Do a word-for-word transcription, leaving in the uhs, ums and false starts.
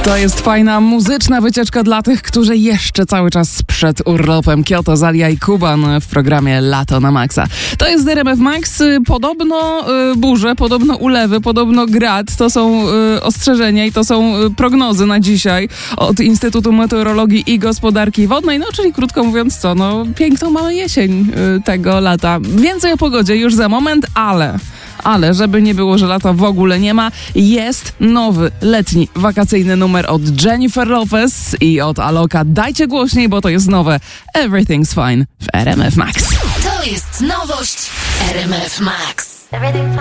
To jest fajna muzyczna wycieczka dla tych, którzy jeszcze cały czas przed urlopem. Kyoto, Zalia i Kuban w programie Lato na Maxa. To jest R M F Max. Podobno y, burze, podobno ulewy, podobno grad. To są y, ostrzeżenia i to są y, prognozy na dzisiaj od Instytutu Meteorologii i Gospodarki Wodnej. No, czyli krótko mówiąc co, no piękną mamy jesień y, tego lata. Więcej o pogodzie już za moment, ale... Ale żeby nie było, że lata w ogóle nie ma, jest nowy, letni, wakacyjny numer od Jennifer Lopez i od Aloka. Dajcie głośniej, bo to jest nowe Everything's Fine w R M F Max. To jest nowość R M F Max.